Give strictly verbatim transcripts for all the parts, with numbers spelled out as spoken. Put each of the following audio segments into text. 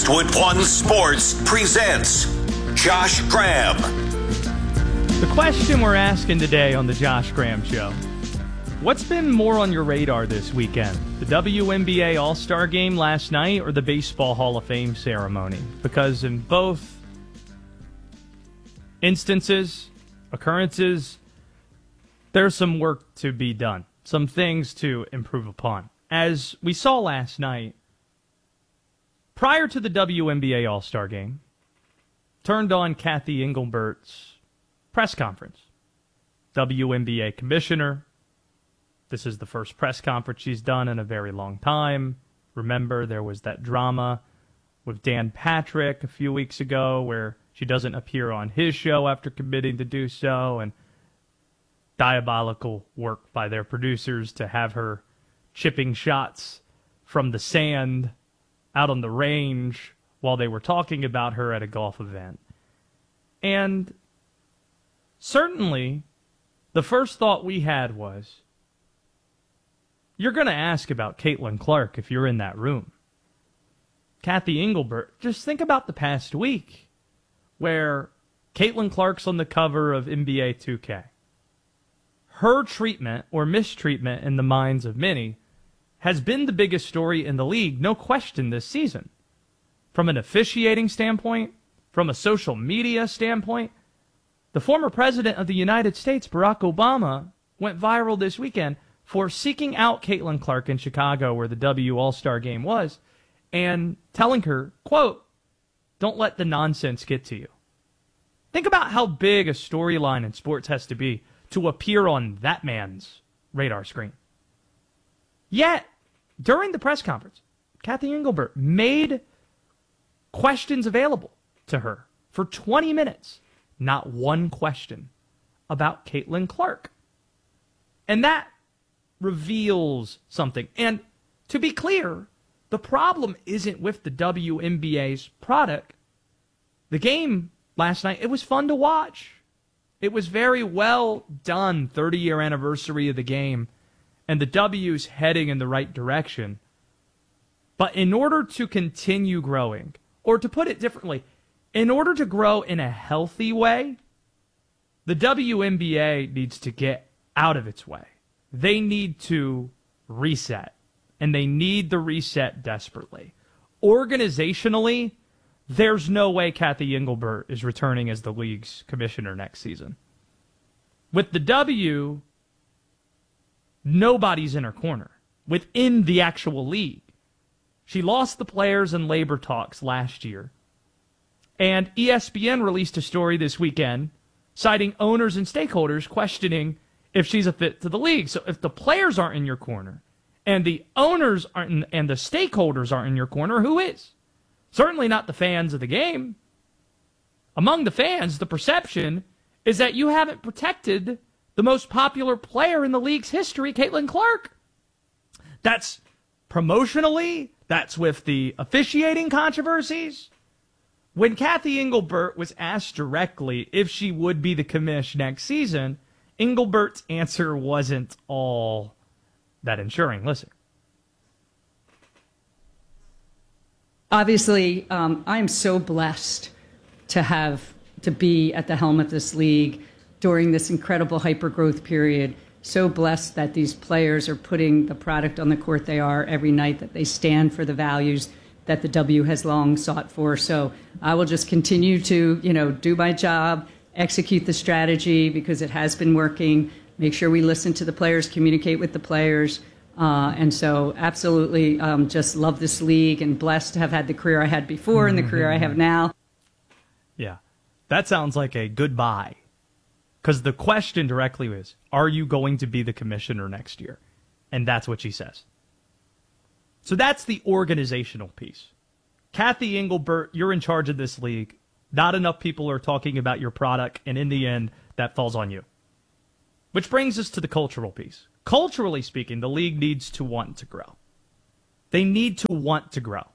Westwood One Sports presents Josh Graham. The question we're asking today on the Josh Graham Show: what's been more on your radar this weekend? The W N B A All-Star Game last night or the Baseball Hall of Fame ceremony? Because in both instances, occurrences, there's some work to be done, some things to improve upon. As we saw last night, prior to the W N B A All-Star Game, turned on Cathy Engelbert's press conference. W N B A commissioner. This is the first press conference she's done in a very long time. Remember, there was that drama with Dan Patrick a few weeks ago where she doesn't appear on his show after committing to do so, and diabolical work by their producers to have her chipping shots from the sand out on the range while they were talking about her at a golf event. And certainly, the first thought we had was, you're going to ask about Caitlin Clark if you're in that room. Cathy Engelbert, just think about the past week where Caitlin Clark's on the cover of N B A two K. Her treatment or mistreatment in the minds of many has been the biggest story in the league, no question, this season. From an officiating standpoint, from a social media standpoint, the former president of the United States, Barack Obama, went viral this weekend for seeking out Caitlin Clark in Chicago, where the W All-Star Game was, and telling her, quote, "Don't let the nonsense get to you." Think about how big a storyline in sports has to be to appear on that man's radar screen. Yet, during the press conference, Cathy Engelbert made questions available to her for twenty minutes. Not one question about Caitlin Clark. And that reveals something. And to be clear, the problem isn't with the W N B A's product. The game last night, it was fun to watch. It was very well done, thirty-year anniversary of the game, and the W's heading in the right direction. But in order to continue growing, or to put it differently, in order to grow in a healthy way, the W N B A needs to get out of its way. They need to reset, and they need the reset desperately. Organizationally, there's no way Cathy Engelbert is returning as the league's commissioner next season. With the W, nobody's in her corner within the actual league. She lost the players in labor talks last year. And E S P N released a story this weekend citing owners and stakeholders questioning if she's a fit to the league. So if the players aren't in your corner and the owners aren't in, and the stakeholders aren't in your corner, who is? Certainly not the fans of the game. Among the fans, the perception is that you haven't protected the most popular player in the league's history, Caitlin Clark. That's promotionally, that's with the officiating controversies. When Cathy Engelbert was asked directly if she would be the commish next season, Engelbert's answer wasn't all that ensuring. Listen. Obviously, um, I'm so blessed to have to be at the helm of this league during this incredible hyper-growth period. So blessed that these players are putting the product on the court they are every night, that they stand for the values that the W has long sought for. So I will just continue to, you know, do my job, execute the strategy because it has been working, make sure we listen to the players, communicate with the players. Uh, and so absolutely um, just love this league and blessed to have had the career I had before and the career I have now. Yeah, that sounds like a goodbye. Because the question directly is, are you going to be the commissioner next year? And that's what she says. So that's the organizational piece. Cathy Engelbert, you're in charge of this league. Not enough people are talking about your product, and in the end, that falls on you. Which brings us to the cultural piece. Culturally speaking, the league needs to want to grow. They need to want to grow.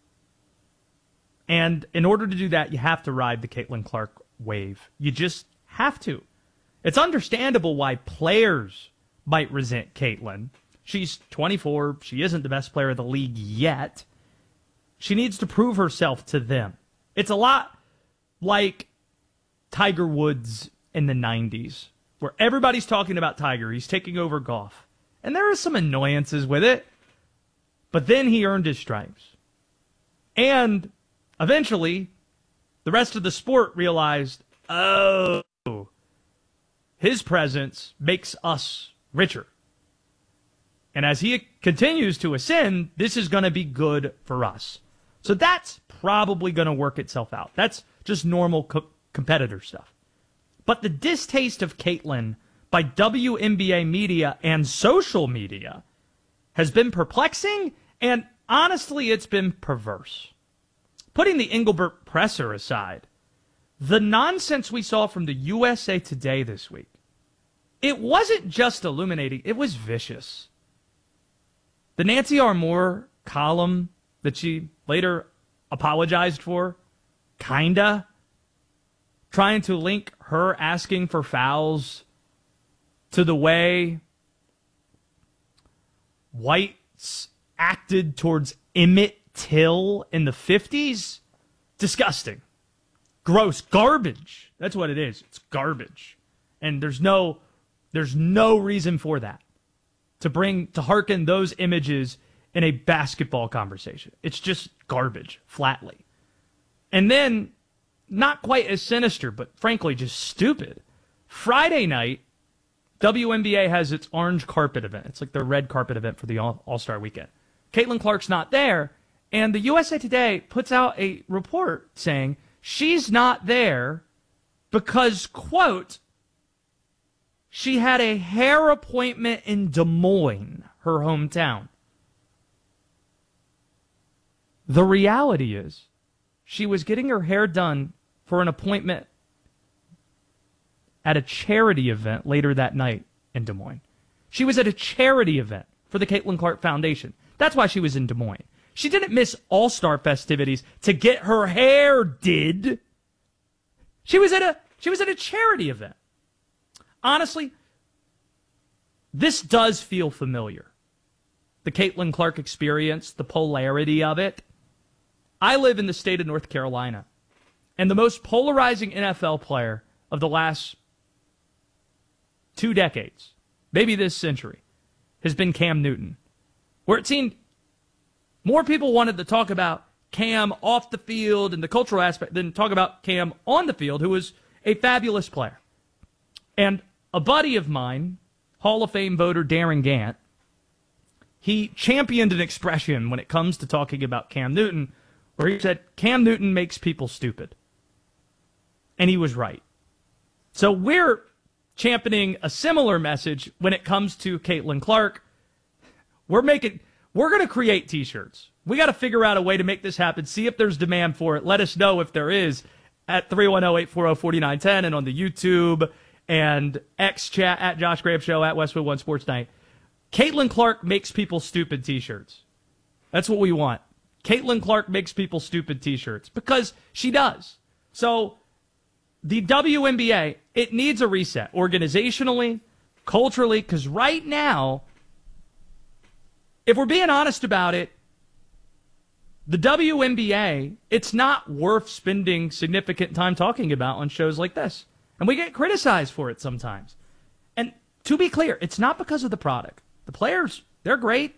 And in order to do that, you have to ride the Caitlin Clark wave. You just have to. It's understandable why players might resent Caitlin. She's twenty-four. She isn't the best player of the league yet. She needs to prove herself to them. It's a lot like Tiger Woods in the nineties, where everybody's talking about Tiger. He's taking over golf. And there are some annoyances with it. But then he earned his stripes. And eventually, the rest of the sport realized, oh, his presence makes us richer. And as he continues to ascend, this is going to be good for us. So that's probably going to work itself out. That's just normal co- competitor stuff. But the distaste of Caitlyn by W N B A media and social media has been perplexing, and honestly, it's been perverse. Putting the Engelbert presser aside, the nonsense we saw from the U S A Today this week, it wasn't just illuminating, it was vicious. The Nancy R. Moore column that she later apologized for, kinda, trying to link her asking for fouls to the way whites acted towards Emmett Till in the fifties. Disgusting. Gross. Garbage. That's what it is. It's garbage. And there's no there's no reason for that. To bring to hearken those images in a basketball conversation. It's just garbage, flatly. And then, not quite as sinister, but frankly just stupid. Friday night, W N B A has its orange carpet event. It's like the red carpet event for the All- All-Star weekend. Caitlin Clark's not there, and the U S A Today puts out a report saying she's not there because, quote, she had a hair appointment in Des Moines, her hometown. The reality is, she was getting her hair done for an appointment at a charity event later that night in Des Moines. She was at a charity event for the Caitlin Clark Foundation. That's why she was in Des Moines. She didn't miss All-Star festivities to get her hair did. She was at a she was at a charity event. Honestly, this does feel familiar. The Caitlin Clark experience, the polarity of it. I live in the state of North Carolina, and the most polarizing N F L player of the last two decades, maybe this century, has been Cam Newton. Where it seemed more people wanted to talk about Cam off the field and the cultural aspect than talk about Cam on the field, who was a fabulous player. And a buddy of mine, Hall of Fame voter Darren Gant, he championed an expression when it comes to talking about Cam Newton, where he said, Cam Newton makes people stupid. And he was right. So we're championing a similar message when it comes to Caitlin Clark. We're making, we're going to create t-shirts. We got to figure out a way to make this happen. See if there's demand for it. Let us know if there is at three one zero, eight four zero, four nine one zero and on the YouTube and X chat at Josh Graham Show at Westwood One Sports Night. Caitlin Clark makes people stupid t-shirts. That's what we want. Caitlin Clark makes people stupid t-shirts because she does. So the W N B A, it needs a reset organizationally, culturally, because right now, if we're being honest about it, the W N B A, it's not worth spending significant time talking about on shows like this. And we get criticized for it sometimes. And to be clear, it's not because of the product. The players, they're great.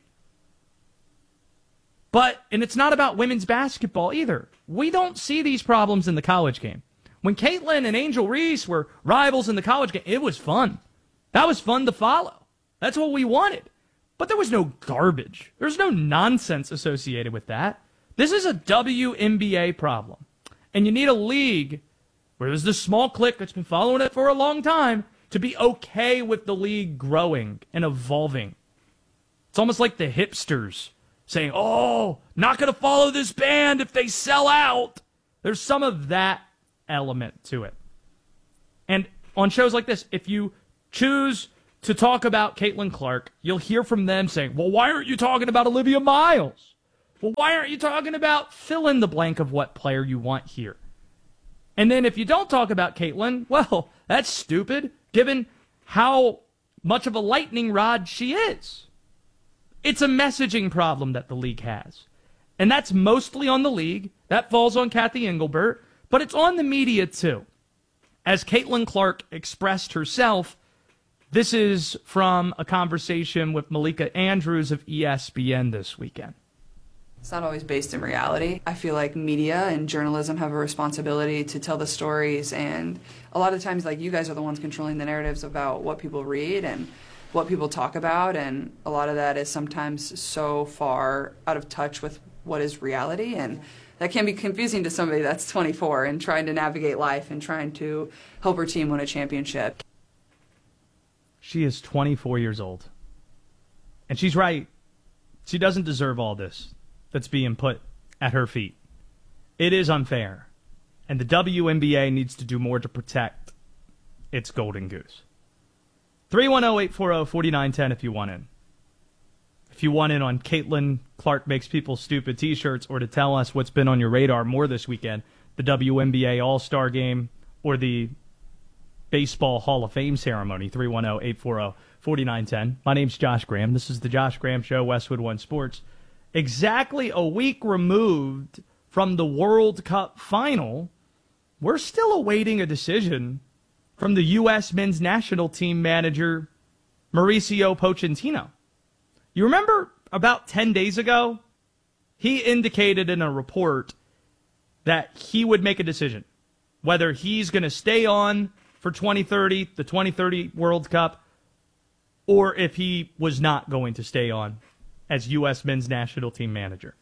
But, and it's not about women's basketball either. We don't see these problems in the college game. When Caitlin and Angel Reese were rivals in the college game, it was fun. That was fun to follow. That's what we wanted. But there was no garbage. There's no nonsense associated with that. This is a W N B A problem. And you need a league where there's this small clique that's been following it for a long time to be okay with the league growing and evolving. It's almost like the hipsters saying, oh, not going to follow this band if they sell out. There's some of that element to it. And on shows like this, if you choose to talk about Caitlin Clark, you'll hear from them saying, well, why aren't you talking about Olivia Miles? Well, why aren't you talking about fill in the blank of what player you want here? And then if you don't talk about Caitlin, well, that's stupid, given how much of a lightning rod she is. It's a messaging problem that the league has. And that's mostly on the league. That falls on Kathy Engelbert. But it's on the media, too. As Caitlin Clark expressed herself, this is from a conversation with Malika Andrews of E S P N this weekend. It's not always based in reality. I feel like media and journalism have a responsibility to tell the stories, and a lot of times, like, you guys are the ones controlling the narratives about what people read and what people talk about, and a lot of that is sometimes so far out of touch with what is reality, and that can be confusing to somebody that's twenty-four and trying to navigate life and trying to help her team win a championship. She is twenty-four years old. And she's right. She doesn't deserve all this that's being put at her feet. It is unfair. And the W N B A needs to do more to protect its golden goose. three one zero, eight four zero, four nine one zero if you want in. If you want in on Caitlin Clark Makes People Stupid t-shirts, or to tell us what's been on your radar more this weekend, the W N B A All-Star Game or the Baseball Hall of Fame ceremony, three one zero, eight four zero, four nine one zero. My name's Josh Graham. This is the Josh Graham Show, Westwood One Sports. Exactly a week removed from the World Cup final, we're still awaiting a decision from the U S men's national team manager, Mauricio Pochettino. You remember about ten days ago, he indicated in a report that he would make a decision whether he's going to stay on for twenty thirty, the twenty thirty World Cup, or if he was not going to stay on as U S men's national team manager.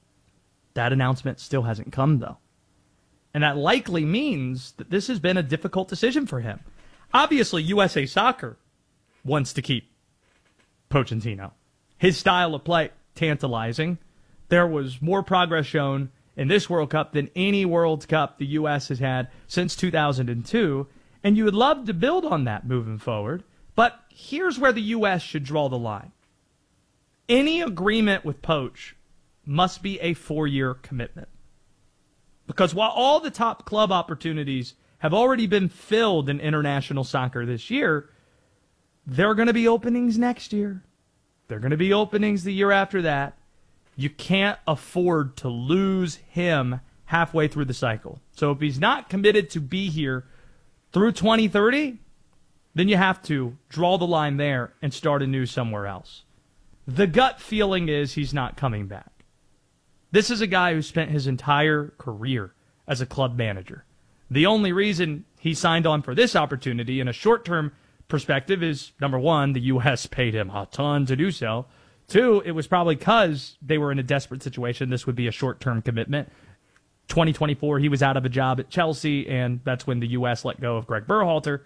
That announcement still hasn't come, though. And that likely means that this has been a difficult decision for him. Obviously, U S A Soccer wants to keep Pochettino. His style of play, tantalizing. There was more progress shown in this World Cup than any World Cup the U S has had since two thousand two. And you would love to build on that moving forward. But here's where the U S should draw the line. Any agreement with Poch must be a four-year commitment. Because while all the top club opportunities have already been filled in international soccer this year, there are going to be openings next year. There are going to be openings the year after that. You can't afford to lose him halfway through the cycle. So if he's not committed to be here through twenty thirty, then you have to draw the line there and start anew somewhere else. The gut feeling is he's not coming back. This is a guy who spent his entire career as a club manager. The only reason he signed on for this opportunity in a short-term perspective is, number one, the U S paid him a ton to do so. Two, it was probably because they were in a desperate situation. This would be a short-term commitment. twenty twenty-four, he was out of a job at Chelsea, and that's when the U S let go of Greg Berhalter.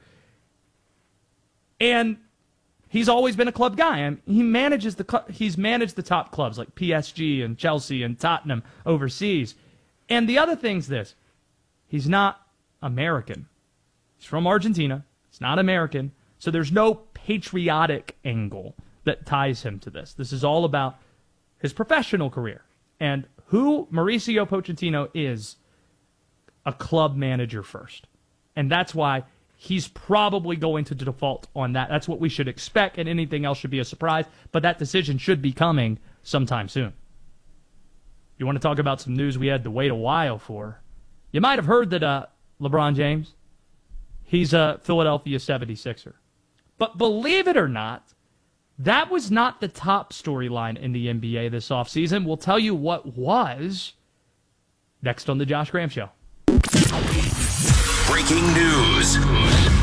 And he's always been a club guy. I mean, he manages the he's managed the top clubs like P S G and Chelsea and Tottenham overseas. And the other thing's this: he's not American. He's from Argentina. He's not American. So there's no patriotic angle that ties him to this. This is all about his professional career. And who Mauricio Pochettino is, a club manager first. And that's why he's probably going to default on that. That's what we should expect, and anything else should be a surprise. But that decision should be coming sometime soon. You want to talk about some news we had to wait a while for? You might have heard that uh, LeBron James, he's a Philadelphia seventy-sixer. But believe it or not, that was not the top storyline in the N B A this offseason. We'll tell you what was next on The Josh Graham Show. Breaking news.